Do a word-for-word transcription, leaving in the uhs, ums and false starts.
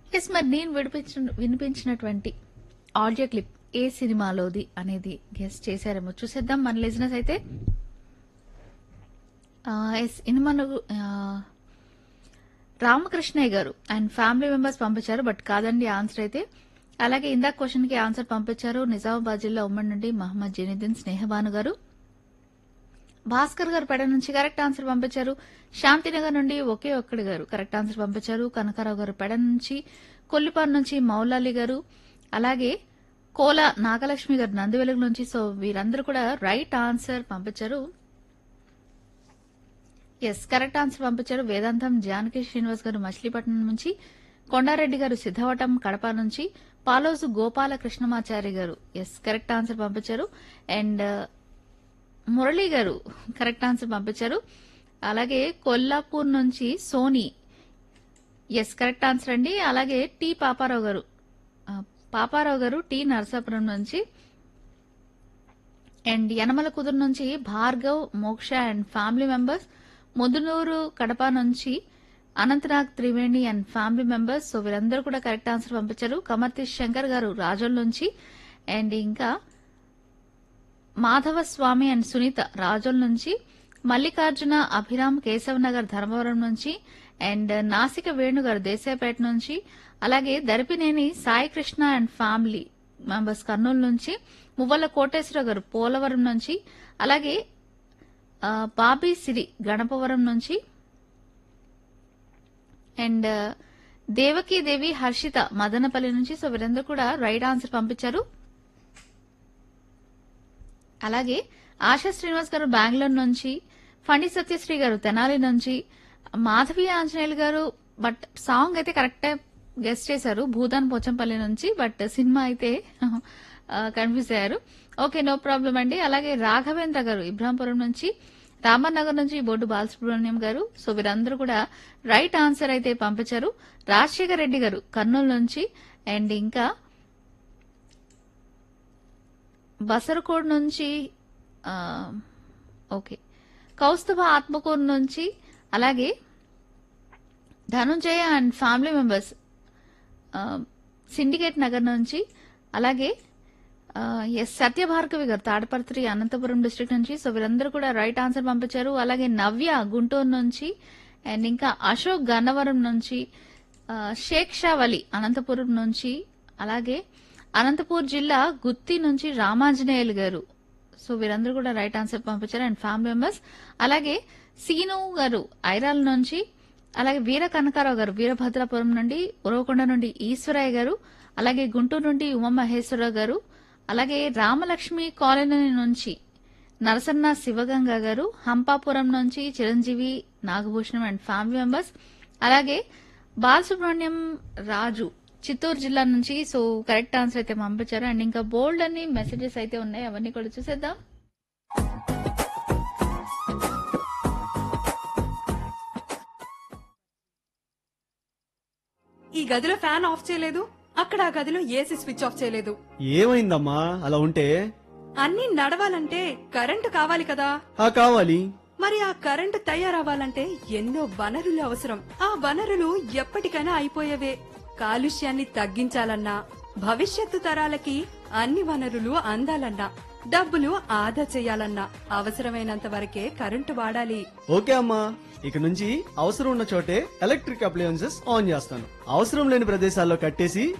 Yes మరి నేను విడిపించిన వినిపించినటువంటి audio clip ఏ సినిమాలోది అనేది గెస్ట్ చేశారేమో చూసేద్దాం మన లిజనర్స్ అయితే. ఆ, ఎస్ సినిమాను ఆ, రామకృష్ణయ్య గారు అండ్ ఫ్యామిలీ మెంబర్స్ పంపించారు, బట్ కాదండి ఆన్సర్ అయితే. అలాగే ఇందాక క్వశ్చన్ కి ఆన్సర్ పంపించారు నిజామాబాద్ జిల్లా ఉమ్మడి నుండి మహమ్మద్ జైనుద్దీన్ స్నేహబాను గారు. భాస్కర్ గారు పెడ నుంచి కరెక్ట్ ఆన్సర్ పంపించారు. శాంతినగర్ నుండి ఒకే ఒక్కడి గారు కరెక్ట్ ఆన్సర్ పంపించారు. కనకారావు గారు పెడ నుంచి, కొల్లిపాడు నుంచి మౌలాలి గారు, అలాగే కోల నాగలక్ష్మి గారు నందివెలుగు నుంచి. సో వీరందరూ కూడా రైట్ ఆన్సర్ పంపించారు. ఎస్ కరెక్ట్ ఆన్సర్ పంపించారు. వేదాంతం జానకి శ్రీనివాస్ గారు మచిలీపట్నం నుంచి, కొండారెడ్డి గారు సిద్ధవటం కడప నుంచి, పాలోజు గోపాల కృష్ణమాచారి గారు ఎస్ కరెక్ట్ ఆన్సర్ పంపించారు. అండ్ మురళి గారు కరెక్ట్ ఆన్సర్ పంపించారు. అలాగే కొల్లాపూర్ నుంచి సోని ఎస్ కరెక్ట్ ఆన్సర్ అండి. అలాగే టి పాపారావు గారు ఆ, పాపారావు గారు టి నరసాపురం నుంచి, అండ్ యనమల కుదురు నుంచి భార్గవ్ మోక్ష and family members, Mudunuru Kadapa నుంచి Anantnag Triveni and family members. So వీరందరూ కూడా కరెక్ట్ ఆన్సర్ పంపించారు. కమర్తి శంకర్ గారు రాజోల్ నుంచి, అండ్ ఇంకా మాధవ స్వామి అండ్ సునీత రాజోల్ నుంచి, మల్లికార్జున అభిరామ్ కేశవ్ నగర్ ధర్మవరం నుంచి, అండ్ నాసిక వేణు గారు దేశాయపేట నుంచి, అలాగే Daripineni Sai Krishna and family members Kurnool నుంచి, మువ్వల కోటేశ్వర గారు పోలవరం నుంచి, అలాగే ఆ, బాబీ సిరి గణపవరం నుంచి, అండ్ దేవకీదేవి హర్షిత మదనపల్లి నుంచి. సో వీరందరూ కూడా రైట్ ఆన్సర్ పంపించారు. అలాగే ఆశా శ్రీనివాస్ గారు బెంగళూరు నుంచి, ఫణి సత్యశ్రీ గారు తెనాలి నుంచి, మాధవి ఆంజనేయులు గారు బట్ సాంగ్ అయితే కరెక్ట్ గెస్ట్ చేశారు భూదాన్ పోచంపల్లి నుంచి, బట్ సినిమా అయితే కన్ఫ్యూజ్ అయ్యారు. ఓకే నో ప్రాబ్లం అండి. అలాగే రాఘవేంద్ర గారు ఇబ్రాంపురం నుంచి, రామనగర్ నుంచి బొడ్డు బాలసుబ్రహ్మణ్యం గారు. సో వీరందరూ కూడా రైట్ ఆన్సర్ అయితే పంపించారు. రాజశేఖర్ రెడ్డి గారు కర్నూలు నుంచి, అండ్ ఇంకా బసరకోడ్ నుంచి ఆ, ఓకే కౌస్తుభ ఆత్మకూరు నుంచి, అలాగే Dhanunjaya and family members syndicate Nagar నుంచి, అలాగే ఆ, ఎస్ సత్యభార్గవి గారు తాడపర్తి అనంతపురం డిస్ట్రిక్ట్ నుంచి. సో వీరందరూ కూడా రైట్ ఆన్సర్ పంపించారు. అలాగే నవ్య గుంటూరు నుంచి, అండ్ ఇంకా అశోక్ గన్నవరం నుంచి, ఆ, షేక్ షా వలి అనంతపురం నుంచి, అలాగే అనంతపూర్ జిల్లా గుత్తి నుంచి రామాంజనేయులు గారు. సో వీరందరూ కూడా రైట్ ఆన్సర్ పంపించారు అండ్ ఫ్యామిలీ మెంబర్స్. అలాగే సీను గారు ఐరాల నుంచి, అలాగే వీర కనకారావు గారు వీరభద్రాపురం నుండి, ఉరవకొండ నుండి ఈశ్వరయ్య గారు, అలాగే గుంటూరు నుండి ఉమామహేశ్వరరావు గారు, అలాగే రామలక్ష్మి కాలనీ నుంచి నరసన్న శివగంగ గారు, హంపాపురం నుంచి Chiranjeevi Nagabhushanam and family members, అలాగే బాలసుబ్రహ్మణ్యం రాజు చిత్తూరు జిల్లా నుంచి. సో కరెక్ట్ ఆన్సర్ అయితే పంపించారు. అండ్ ఇంకా బోల్డ్ అన్ని మెసేజెస్ అయితే ఉన్నాయి, అవన్నీ కూడా చూసేద్దాం. ఈ గదిలో ఫ్యాన్ ఆఫ్ చేయలేదు, అక్కడ ఆ గదిలో ఏసీ స్విచ్ ఆఫ్ చేయలేదు. ఏమైందమ్మా అలా ఉంటే? అన్నీ నడవాలంటే కరెంటు కావాలి కదా. ఆ కావాలి. మరి ఆ కరెంటు తయారవ్వాలంటే ఎన్నో వనరులు అవసరం. ఆ వనరులు ఎప్పటికైనా అయిపోయేవే. కాలుష్యాన్ని తగ్గించాలన్నా, భవిష్యత్తు తరాలకి అన్ని వనరులు అందాలన్నా, డబ్బులు ఆదా చేయాలన్నా అవసరమైనంత వరకే కరెంటు వాడాలి. ఓకే అమ్మా, ఇక నుంచి అవసరం ఉన్న చోటే ఎలక్ట్రిక్ అప్లయన్సెస్ ఆన్ చేస్తాను. అవసరం లేని ప్రదేశాల్లో కట్టేసి